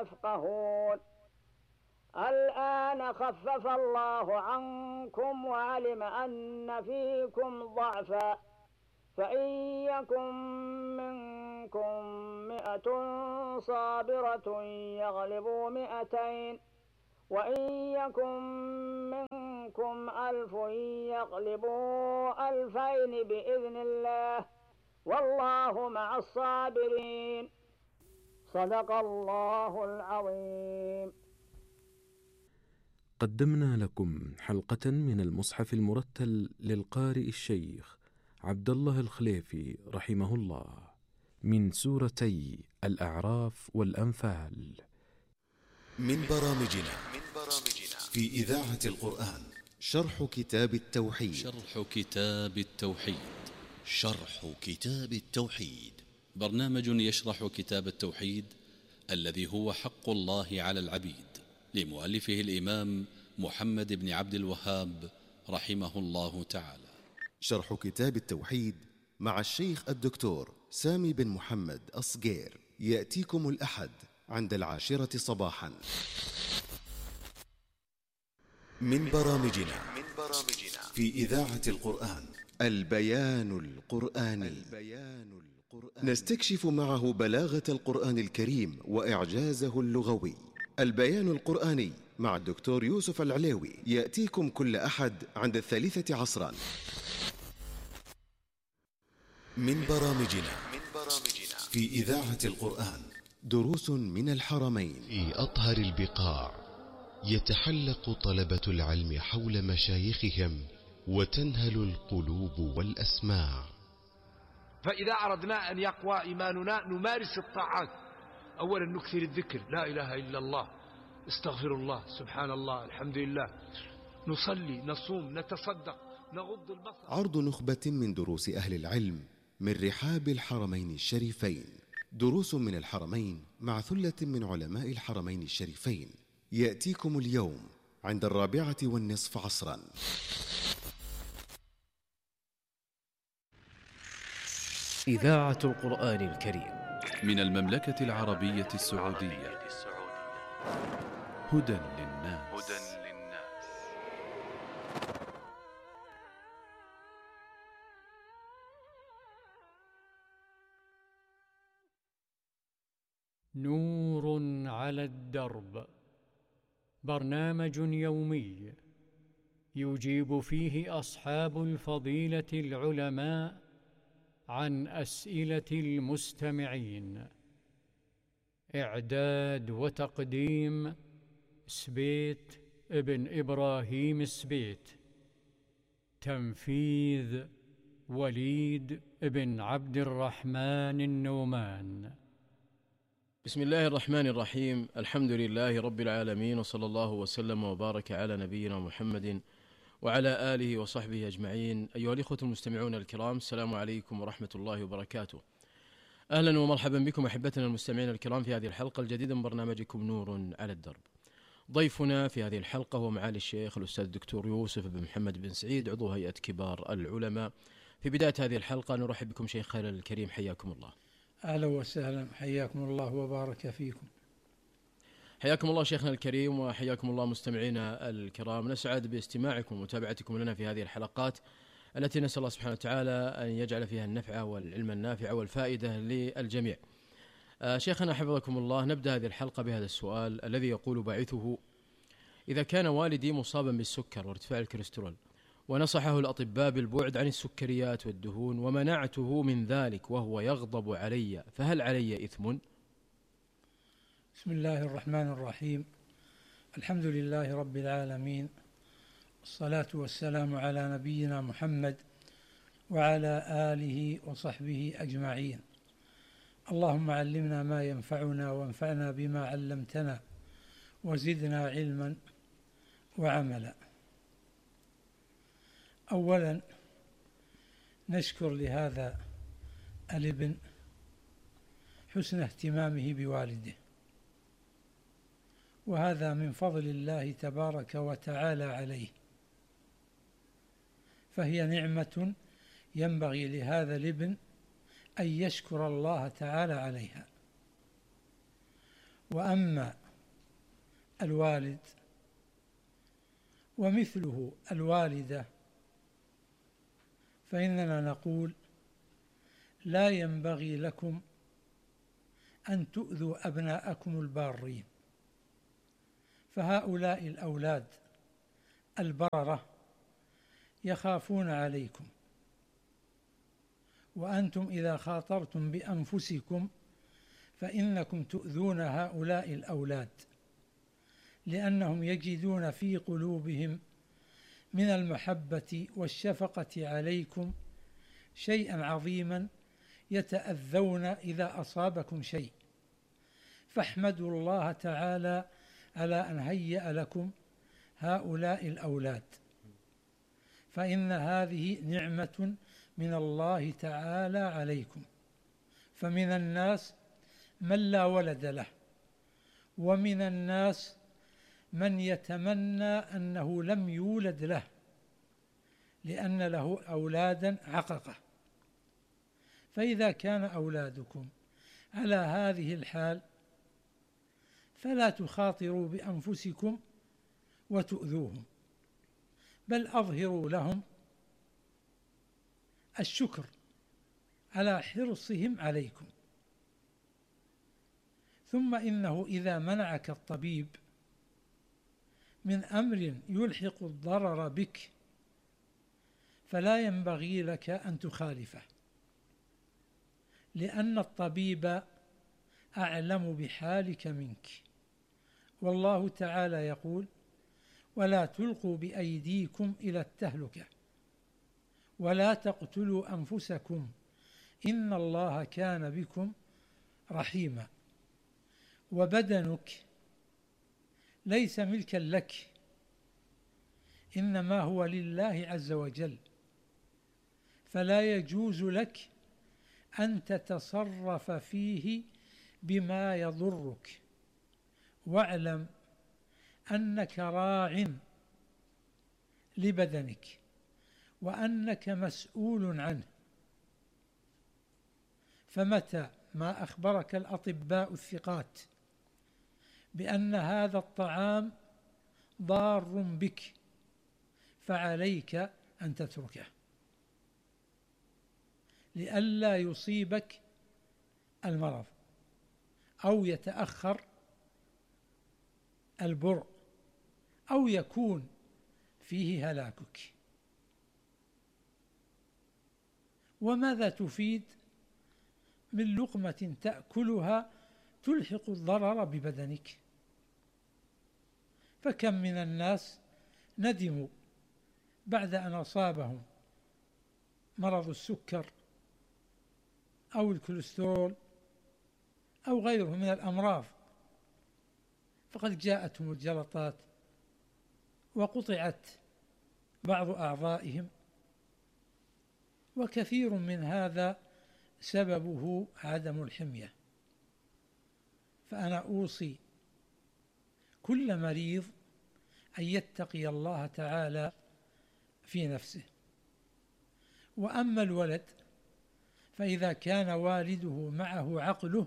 يفقهون. الآن خفف الله عنكم وعلم أن فيكم ضعفا، فإن يكن منكم 100 صابرة يغلبوا 200، وإن يكن منكم 1000 يغلبوا 2000 بإذن الله، والله مع الصابرين. صدق الله العظيم. قدمنا لكم حلقة من المصحف المرتل للقارئ الشيخ عبد الله الخليفي رحمه الله من سورتي الأعراف والأنفال. من برامجنا في إذاعة القرآن شرح كتاب التوحيد. شرح كتاب التوحيد برنامج يشرح كتاب التوحيد الذي هو حق الله على العبيد، لمؤلفه الإمام محمد بن عبد الوهاب رحمه الله تعالى. شرح كتاب التوحيد مع الشيخ الدكتور سامي بن محمد الصقير يأتيكم الأحد عند 10 صباحا. من برامجنا في إذاعة القرآن البيان القرآني. نستكشف معه بلاغة القرآن الكريم وإعجازه اللغوي. البيان القرآني مع الدكتور يوسف العليوي يأتيكم كل أحد عند 3 عصرا. من برامجنا في إذاعة القرآن دروس من الحرمين. في أطهر البقاع يتحلق طلبة العلم حول مشايخهم وتنهل القلوب والأسماع. فإذا أردنا أن يقوى إيماننا نمارس الطاعات. أولا نكثر الذكر، لا إله إلا الله، استغفر الله، سبحان الله، الحمد لله، نصلي، نصوم، نتصدق، نغض البصر. عرض نخبة من دروس أهل العلم من رحاب الحرمين الشريفين. دروس من الحرمين مع ثلة من علماء الحرمين الشريفين يأتيكم اليوم عند 4:15 عصرا. إذاعة القرآن الكريم من المملكة العربية السعودية. هدى للناس. نور على الدرب، برنامج يومي يجيب فيه أصحاب الفضيلة العلماء عن أسئلة المستمعين. إعداد وتقديم سبيت ابن إبراهيم سبيت. تنفيذ وليد ابن عبد الرحمن النومان. بسم الله الرحمن الرحيم. الحمد لله رب العالمين، وصلى الله وسلم وبارك على نبينا محمد وعلى آله وصحبه أجمعين. أيها الإخوة المستمعون الكرام، السلام عليكم ورحمة الله وبركاته. أهلا ومرحبا بكم أحبتنا المستمعين الكرام في هذه الحلقة الجديدة من برنامجكم نور على الدرب. ضيفنا في هذه الحلقة هو معالي الشيخ الأستاذ الدكتور يوسف بن محمد بن سعيد، عضو هيئة كبار العلماء. في بداية هذه الحلقة نرحب بكم شيخنا الكريم، حياكم الله. أهلا وسهلا، حياكم الله وبارك فيكم. حياكم الله شيخنا الكريم، وحياكم الله مستمعينا الكرام. نسعد باستماعكم ومتابعتكم لنا في هذه الحلقات التي نسأل الله سبحانه وتعالى أن يجعل فيها النفع والعلم النافع والفائدة للجميع. شيخنا حفظكم الله، نبدأ هذه الحلقة بهذا السؤال الذي يقول باعثه: إذا كان والدي مصابا بالسكر وارتفاع الكوليسترول، ونصحه الأطباء بالبعد عن السكريات والدهون، ومنعته من ذلك وهو يغضب علي، فهل علي إثم؟ بسم الله الرحمن الرحيم. الحمد لله رب العالمين، والصلاة والسلام على نبينا محمد وعلى آله وصحبه أجمعين. اللهم علمنا ما ينفعنا وانفعنا بما علمتنا وزدنا علما وعملا. أولا نشكر لهذا الابن حسن اهتمامه بوالده، وهذا من فضل الله تبارك وتعالى عليه، فهي نعمة ينبغي لهذا الابن أن يشكر الله تعالى عليها. وأما الوالد ومثله الوالدة فإننا نقول لا ينبغي لكم أن تؤذوا أبناءكم البارين، فهؤلاء الأولاد البررة يخافون عليكم، وأنتم إذا خاطرتم بأنفسكم فإنكم تؤذون هؤلاء الأولاد، لأنهم يجدون في قلوبهم من المحبة والشفقة عليكم شيئا عظيما يتأذون إذا أصابكم شيء، فاحمدوا الله تعالى على أن هيأ لكم هؤلاء الأولاد، فإن هذه نعمة من الله تعالى عليكم. فمن الناس من لا ولد له، ومن الناس من يتمنى أنه لم يولد له لأن له أولادا عققة. فإذا كان أولادكم على هذه الحال فلا تخاطروا بأنفسكم وتؤذوهم، بل أظهروا لهم الشكر على حرصهم عليكم. ثم إنه إذا منعك الطبيب من أمر يلحق الضرر بك فلا ينبغي لك أن تخالفه، لأن الطبيب أعلم بحالك منك، والله تعالى يقول: ولا تلقوا بأيديكم إلى التهلكة ولا تقتلوا أنفسكم إن الله كان بكم رحيما. وبدنك ليس ملكا لك، إنما هو لله عز وجل، فلا يجوز لك أن تتصرف فيه بما يضرك. واعلم أنك راع لبدنك وأنك مسؤول عنه، فمتى ما أخبرك الأطباء الثقات بأن هذا الطعام ضار بك فعليك أن تتركه لئلا يصيبك المرض أو يتأخر البرء أو يكون فيه هلاكك. وماذا تفيد من لقمة تأكلها تلحق الضرر ببدنك؟ فكم من الناس ندموا بعد أن أصابهم مرض السكر أو الكوليسترول أو غيره من الأمراض، فقد جاءتهم الجلطات وقطعت بعض أعضائهم، وكثير من هذا سببه عدم الحمية. فأنا أوصي كل مريض أن يتقي الله تعالى في نفسه. وأما الولد فإذا كان والده معه عقله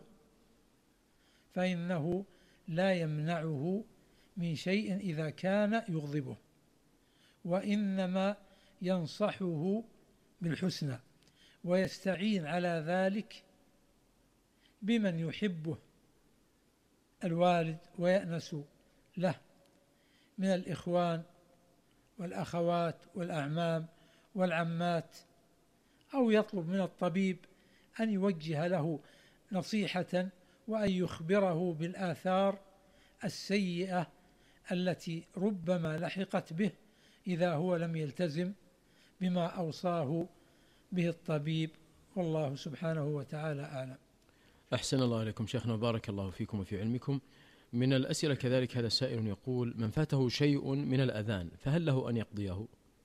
فإنه لا يمنعه من شيء إذا كان يغضبه، وإنما ينصحه بالحسنى ويستعين على ذلك بمن يحبه الوالد ويأنس له من الإخوان والأخوات والأعمام والعمات، أو يطلب من الطبيب أن يوجه له نصيحة وأن يخبره بالآثار السيئة التي ربما لحقت به إذا هو لم يلتزم بما أوصاه به الطبيب، والله سبحانه وتعالى أعلم. أحسن الله إليكم شيخنا، بارك الله فيكم وفي علمكم. من الأسئلة كذلك هذا سائل يقول: من فاته شيء من الأذان فهل له أن يقضيه؟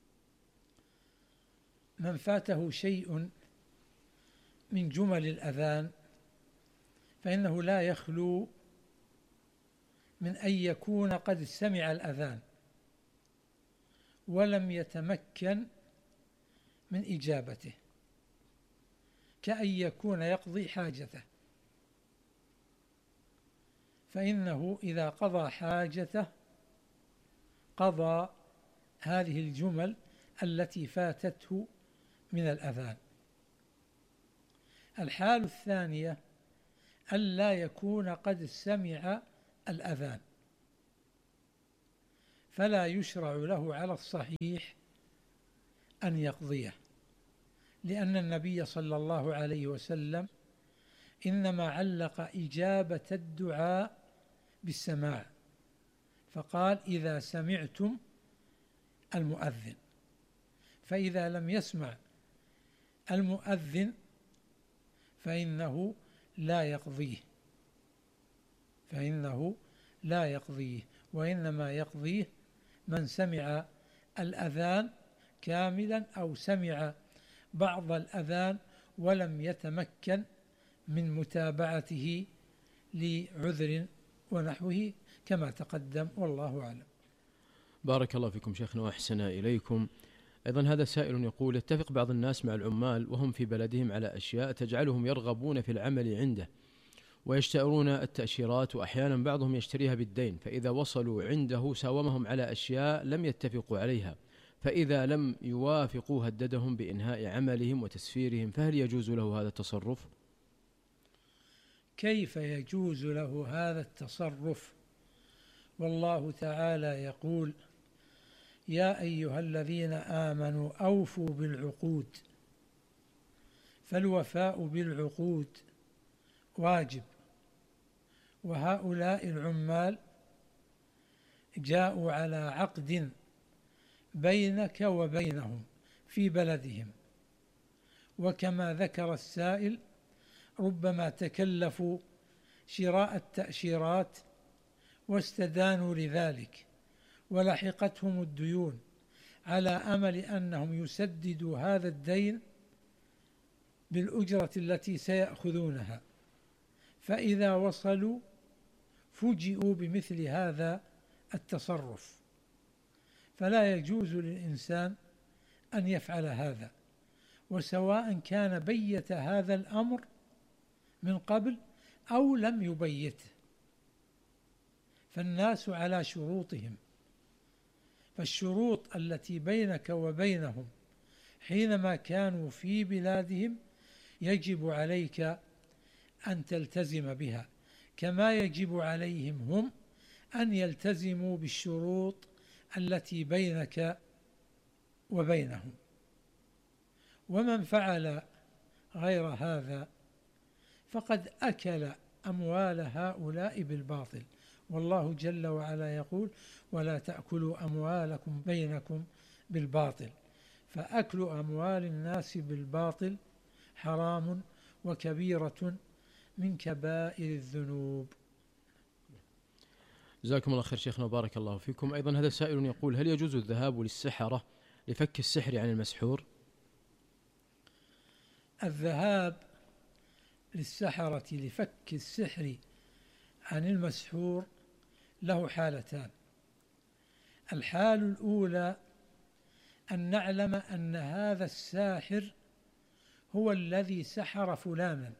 من فاته شيء من جمل الأذان فإنه لا يخلو من أن يكون قد سمع الأذان ولم يتمكن من إجابته، كأن يكون يقضي حاجته، فإنه إذا قضى حاجته قضى هذه الجمل التي فاتته من الأذان. الحال الثانية ألا يكون قد سمع الأذان، فلا يشرع له على الصحيح أن يقضيه، لأن النبي صلى الله عليه وسلم إنما علق إجابة الدعاء بالسماع، فقال إذا سمعتم المؤذن، فإذا لم يسمع المؤذن فإنه لا يقضيه، وإنما يقضيه من سمع الأذان كاملا أو سمع بعض الأذان ولم يتمكن من متابعته لعذر ونحوه كما تقدم، والله أعلم. بارك الله فيكم شيخنا وأحسن إليكم. أيضا هذا سائل يقول: يتفق بعض الناس مع العمال وهم في بلدهم على أشياء تجعلهم يرغبون في العمل عنده ويشترون التأشيرات، وأحيانا بعضهم يشتريها بالدين، فإذا وصلوا عنده ساومهم على أشياء لم يتفقوا عليها، فإذا لم يوافقوا هددهم بإنهاء عملهم وتسفيرهم، فهل يجوز له هذا التصرف؟ كيف يجوز له هذا التصرف؟ والله تعالى يقول: يا أيها الذين آمنوا أوفوا بالعقود، فالوفاء بالعقود واجب، وهؤلاء العمال جاءوا على عقد بينك وبينهم في بلدهم، وكما ذكر السائل ربما تكلفوا شراء التأشيرات واستدانوا لذلك ولحقتهم الديون على أمل أنهم يسددوا هذا الدين بالأجرة التي سيأخذونها، فإذا وصلوا فوجئوا بمثل هذا التصرف، فلا يجوز للإنسان أن يفعل هذا، وسواء كان بيت هذا الأمر من قبل أو لم يبيته، فالناس على شروطهم، فالشروط التي بينك وبينهم حينما كانوا في بلادهم يجب عليك أن تلتزم بها، كما يجب عليهم هم أن يلتزموا بالشروط التي بينك وبينهم. ومن فعل غير هذا فقد أكل أموال هؤلاء بالباطل، والله جل وعلا يقول: ولا تأكلوا أموالكم بينكم بالباطل، فأكل أموال الناس بالباطل حرام وكبيرة من كبائر الذنوب. جزاكم الله خير شيخنا وبارك الله فيكم. أيضا هذا سائل يقول: هل يجوز الذهاب للسحرة لفك السحر عن المسحور؟ الذهاب للسحرة لفك السحر عن المسحور له حالتان: الحال الأولى أن نعلم أن هذا الساحر هو الذي سحر فلانا،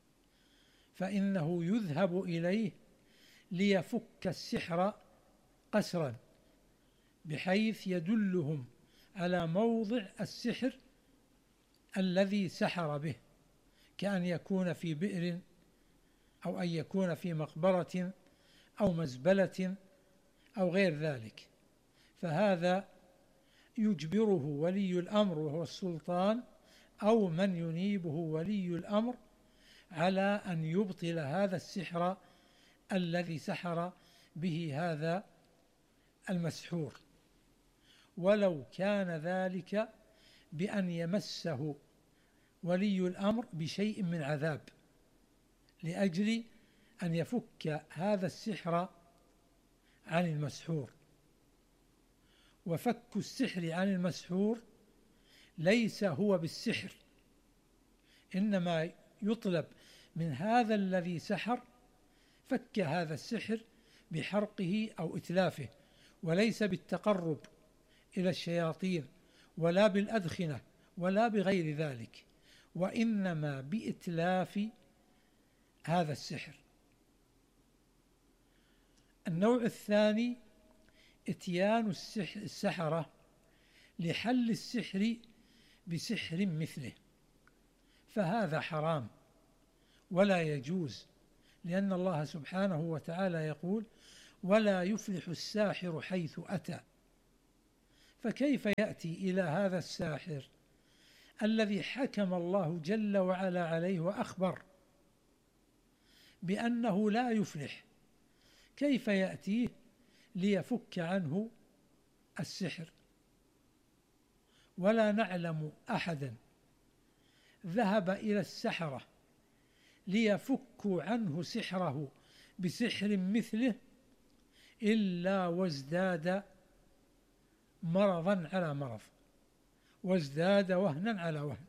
فإنه يذهب إليه ليفك السحر قسرا، بحيث يدلهم على موضع السحر الذي سحر به، كأن يكون في بئر أو أن يكون في مقبرة أو مزبلة أو غير ذلك، فهذا يجبره ولي الأمر وهو السلطان أو من ينيبه ولي الأمر على أن يبطل هذا السحر الذي سحر به هذا المسحور، ولو كان ذلك بأن يمسه ولي الأمر بشيء من عذاب، لأجل أن يفك هذا السحر عن المسحور. وفك السحر عن المسحور ليس هو بالسحر، إنما يطلب من هذا الذي سحر فك هذا السحر بحرقه أو إتلافه، وليس بالتقرب إلى الشياطين ولا بالأدخنة ولا بغير ذلك، وإنما بإتلاف هذا السحر. النوع الثاني إتيان السحرة لحل السحر بسحر مثله، فهذا حرام ولا يجوز، لأن الله سبحانه وتعالى يقول: ولا يفلح الساحر حيث أتى. فكيف يأتي إلى هذا الساحر الذي حكم الله جل وعلا عليه وأخبر بأنه لا يفلح، كيف يأتيه ليفك عنه السحر؟ ولا نعلم أحدا ذهب إلى السحرة ليفكوا عنه سحره بسحر مثله إلا وازداد مرضا على مرض، وازداد وهنا على وهن،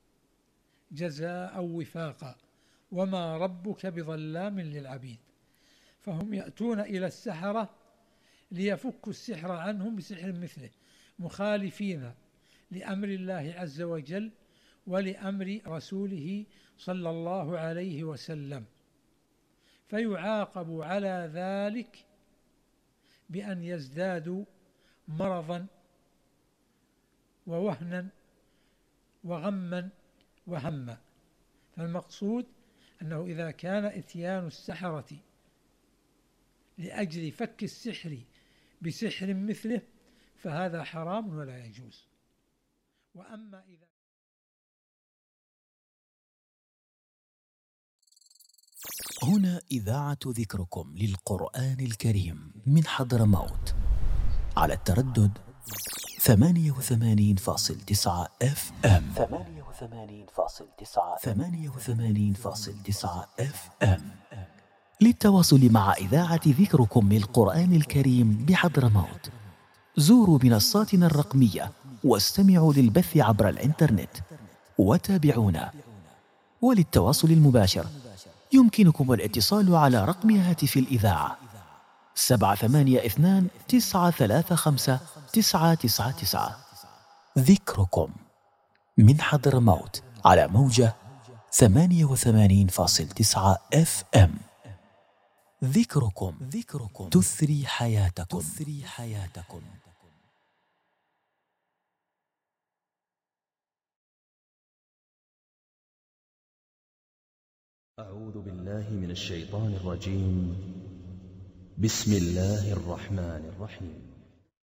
جزاء وفاقا، وما ربك بظلام للعبيد. فهم يأتون إلى السحرة ليفكوا السحر عنهم بسحر مثله، مخالفين لأمر الله عز وجل ولأمر رسوله صلى الله عليه وسلم، فيعاقب على ذلك بأن يزدادوا مرضا ووهنا وغما وهما. فالمقصود أنه إذا كان إتيان السحرة لأجل فك السحر بسحر مثله فهذا حرام ولا يجوز. وأما إذا هنا إذاعة ذكركم للقرآن الكريم من حضرموت على التردد 88.9 FM 88.9 FM. للتواصل مع إذاعة ذكركم للقرآن الكريم بحضرموت زوروا منصاتنا الرقمية واستمعوا للبث عبر الإنترنت وتابعونا. وللتواصل المباشر يمكنكم الاتصال على رقم هاتف الإذاعة 782-935-999. ذكركم من حضرموت على موجة 88.9 FM. ذكركم تثري حياتكم. أعوذ بالله من الشيطان الرجيم. بسم الله الرحمن الرحيم.